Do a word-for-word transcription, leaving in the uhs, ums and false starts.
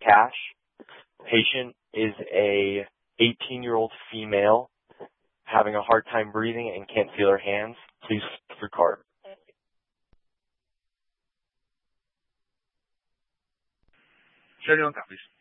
cash. Patient is a eighteen-year-old female having a hard time breathing and can't feel her hands. Please record. Shutting on, please.